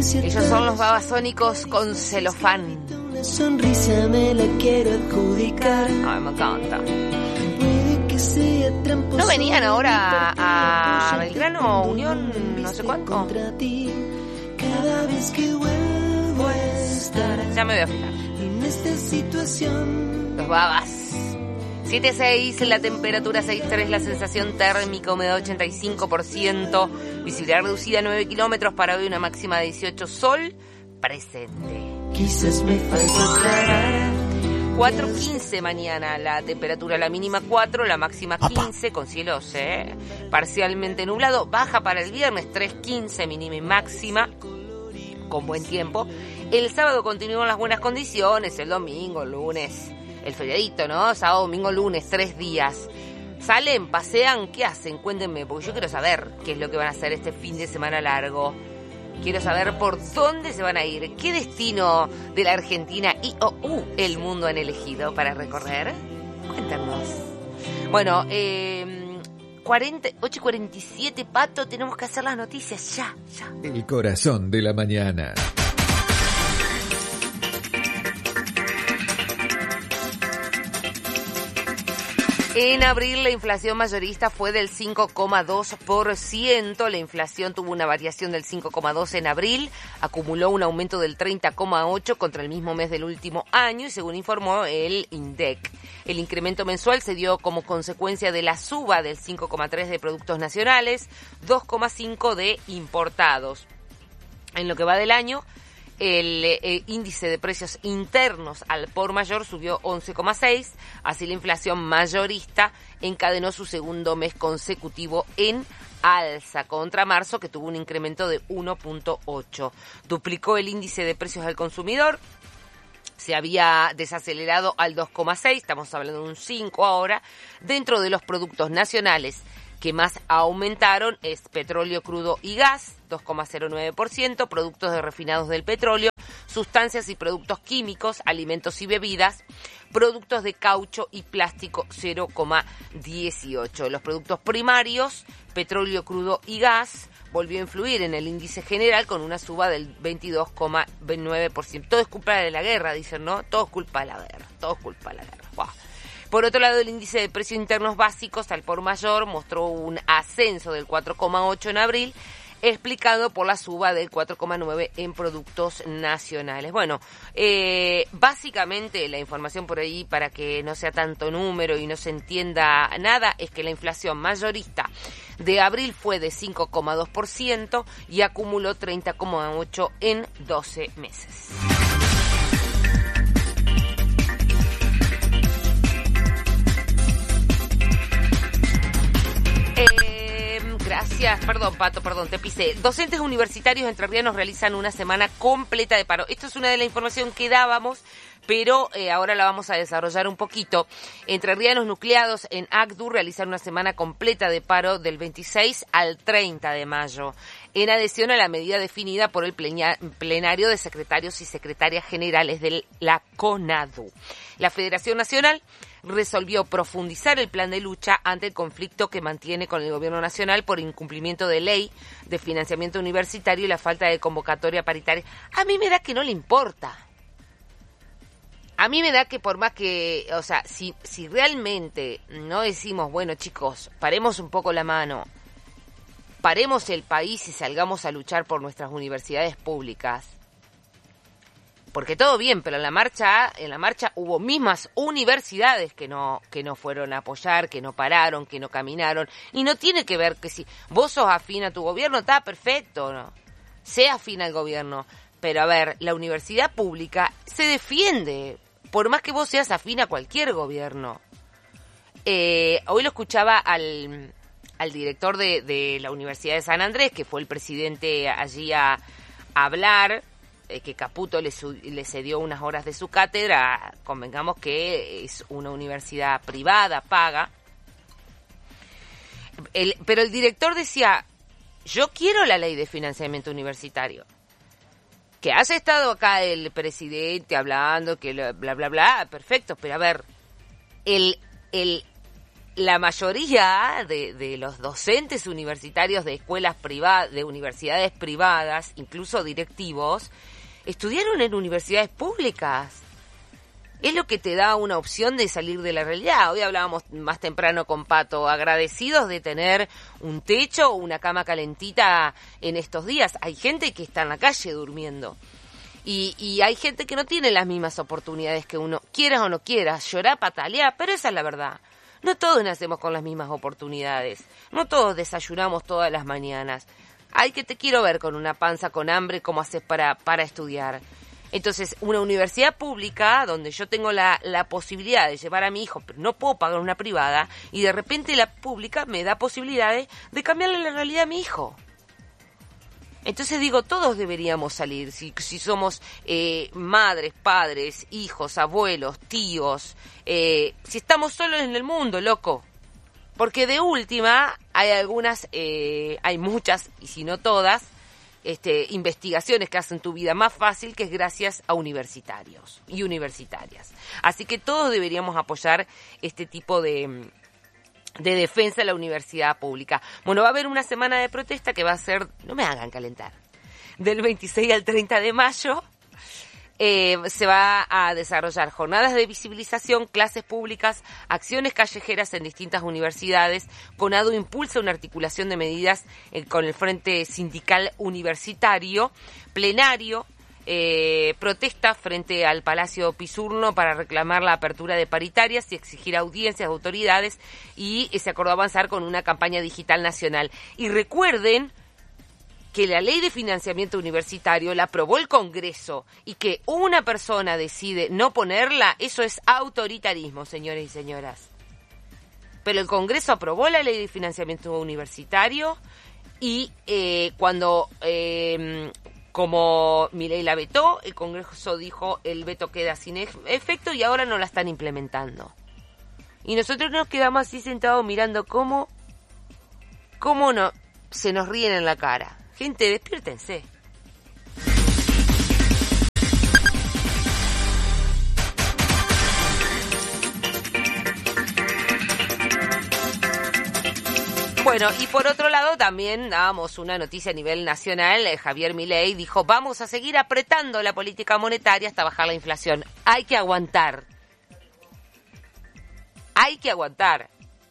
Ellos son los Babasónicos con Celofán. Una sonrisa me la quiero adjudicar. Ay, me encanta. Puede que sea tramposo. ¿No venían ahora a Belgrano, Unión, no sé cuánto? Contra ti, cada vez que vuelvo a estar Ya me voy a fijar. en esta situación. Los Babas. 7.6, la temperatura 6.3, la sensación térmica, humedad 85%, visibilidad reducida 9 kilómetros, para hoy una máxima de 18, sol presente. Quizás me falta aclarar. 4.15 mañana la temperatura, la mínima 4, la máxima 15, con cielos parcialmente nublado, baja para el viernes 3.15, mínima y máxima, con buen tiempo. El sábado continúan las buenas condiciones, el domingo, el lunes, el feriadito, ¿no? Sábado, domingo, lunes, 3 días. ¿Salen? ¿Pasean? ¿Qué hacen? Cuéntenme, porque yo quiero saber qué es lo que van a hacer este fin de semana largo. Quiero saber por dónde se van a ir, qué destino de la Argentina y el mundo han elegido para recorrer. Cuéntanos. Bueno, 8:47, Pato, tenemos que hacer las noticias ya. El corazón de la mañana. En abril la inflación mayorista fue del 5,2%. La inflación tuvo una variación del 5,2% en abril, acumuló un aumento del 30,8% contra el mismo mes del último año y según informó el INDEC. El incremento mensual se dio como consecuencia de la suba del 5,3% de productos nacionales, 2,5% de importados. En lo que va del año, el índice de precios internos al por mayor subió 11,6%, así la inflación mayorista encadenó su segundo mes consecutivo en alza contra marzo, que tuvo un incremento de 1,8%. Duplicó el índice de precios al consumidor, se había desacelerado al 2,6%, estamos hablando de un 5% ahora. Dentro de los productos nacionales que más aumentaron es petróleo crudo y gas, 2,09%, productos de refinados del petróleo, sustancias y productos químicos, alimentos y bebidas, productos de caucho y plástico, 0,18%. Los productos primarios, petróleo crudo y gas, volvió a influir en el índice general con una suba del 22,9%. Todo es culpa de la guerra, dicen, ¿no? Todo es culpa de la guerra, todo es culpa de la guerra. Wow. Por otro lado, el índice de precios internos básicos al por mayor mostró un ascenso del 4,8% en abril, explicado por la suba del 4,9% en productos nacionales. Bueno, básicamente la información por ahí, para que no sea tanto número y no se entienda nada, es que la inflación mayorista de abril fue de 5,2% y acumuló 30,8% en 12 meses. Gracias, perdón, Pato, te pisé. Docentes universitarios entrerrianos realizan una semana completa de paro. Esto es una de la información que dábamos, pero ahora la vamos a desarrollar un poquito. Entrerrianos nucleados en ACDU realizan una semana completa de paro del 26 al 30 de mayo, en adhesión a la medida definida por el plenario de secretarios y secretarias generales de la CONADU. La Federación Nacional resolvió profundizar el plan de lucha ante el conflicto que mantiene con el gobierno nacional por incumplimiento de ley de financiamiento universitario y la falta de convocatoria paritaria. A mí me da que no le importa. A mí me da que por más que, o sea, si realmente no decimos, bueno, chicos, paremos un poco la mano, paremos el país y salgamos a luchar por nuestras universidades públicas. Porque todo bien, pero en la marcha hubo mismas universidades que no fueron a apoyar, que no pararon, que no caminaron. Y no tiene que ver que si vos sos afín a tu gobierno, está perfecto, ¿no? Sea afín al gobierno. Pero a ver, la universidad pública se defiende, por más que vos seas afín a cualquier gobierno. Hoy lo escuchaba al director de la Universidad de San Andrés, que fue el presidente allí a hablar, que Caputo le cedió unas horas de su cátedra. Convengamos que es una universidad privada, paga. Pero el director decía, yo quiero la ley de financiamiento universitario. Que haya estado acá el presidente hablando, que bla, bla, bla, perfecto, pero a ver, el la mayoría de los docentes universitarios de escuelas privadas, de universidades privadas, incluso directivos, estudiaron en universidades públicas. Es lo que te da una opción de salir de la realidad. Hoy hablábamos más temprano con Pato, agradecidos de tener un techo o una cama calentita en estos días. Hay gente que está en la calle durmiendo. Y hay gente que no tiene las mismas oportunidades que uno. Quieras o no quieras, llorar, patalear, pero esa es la verdad. No todos nacemos con las mismas oportunidades. No todos desayunamos todas las mañanas. Ay, que te quiero ver con una panza, con hambre, ¿cómo haces para estudiar? Entonces, una universidad pública, donde yo tengo la posibilidad de llevar a mi hijo, pero no puedo pagar una privada, y de repente la pública me da posibilidades de cambiarle la realidad a mi hijo. Entonces digo, todos deberíamos salir, si somos madres, padres, hijos, abuelos, tíos, si estamos solos en el mundo, loco. Porque de última, hay algunas, hay muchas, y si no todas, investigaciones que hacen tu vida más fácil, que es gracias a universitarios y universitarias. Así que todos deberíamos apoyar este tipo de defensa de la universidad pública. Bueno, va a haber una semana de protesta que va a ser, no me hagan calentar, del 26 al 30 de mayo. Se va a desarrollar jornadas de visibilización, clases públicas, acciones callejeras en distintas universidades. CONADU impulsa una articulación de medidas con el Frente Sindical Universitario, plenario, protesta frente al Palacio Pisurno para reclamar la apertura de paritarias y exigir audiencias de autoridades, y se acordó avanzar con una campaña digital nacional. Y recuerden que la ley de financiamiento universitario la aprobó el Congreso, y que una persona decide no ponerla, eso es autoritarismo, señores y señoras. Pero el Congreso aprobó la ley de financiamiento universitario, y cuando, como Milei la vetó, el Congreso dijo el veto queda sin efecto, y ahora no la están implementando. Y nosotros nos quedamos así sentados mirando cómo no se nos ríen en la cara. Gente, despiértense. Bueno, y por otro lado también dábamos una noticia a nivel nacional. Javier Milei dijo, vamos a seguir apretando la política monetaria hasta bajar la inflación. Hay que aguantar. Hay que aguantar.